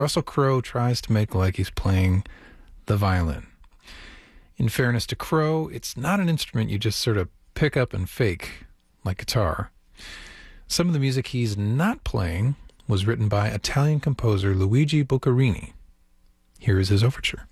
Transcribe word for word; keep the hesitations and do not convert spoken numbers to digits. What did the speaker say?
Russell Crowe tries to make like he's playing the violin. In fairness to Crowe, it's not an instrument you just sort of pick up and fake like guitar. Some of the music he's not playing was written by Italian composer Luigi Boccherini. Here is his overture.